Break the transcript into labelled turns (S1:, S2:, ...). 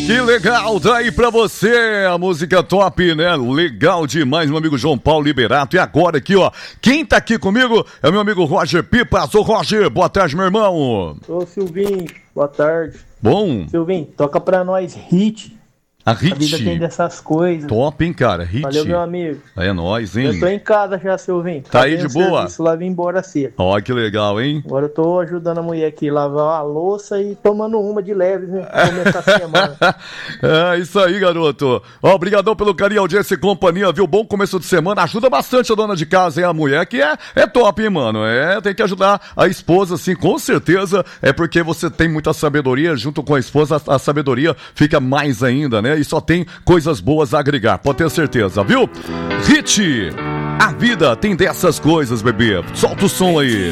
S1: Que legal, daí pra você a música top, né? Legal demais, meu amigo João Paulo Liberato. E agora aqui, ó, quem tá aqui comigo é o meu amigo Roger Pipas. Ô Roger, boa tarde, meu irmão.
S2: Ô Silvinho, boa tarde.
S1: Bom.
S2: Silvinho, toca pra nós Hit.
S1: A Hit.
S2: A vida tem dessas coisas.
S1: Top, hein, cara? Hit.
S2: Valeu, meu amigo.
S1: É nóis, hein?
S2: Eu tô em casa já, Silvinho.
S1: Tá aí de boa?
S2: Lá vim embora cedo.
S1: Ó, que legal, hein?
S2: Agora eu tô ajudando a mulher aqui a lavar a louça e tomando uma de leve, né? Começar a semana.
S1: É isso aí, garoto. Ó, obrigadão pelo carinho, audiência e companhia, viu? Bom começo de semana. Ajuda bastante a dona de casa e a mulher, que é top, hein, mano? Tem que ajudar a esposa, assim, com certeza. É porque você tem muita sabedoria, junto com a esposa, a sabedoria fica mais ainda, né? E só tem coisas boas a agregar, pode ter certeza, viu? Hit, a vida tem dessas coisas, bebê. Solta o som aí.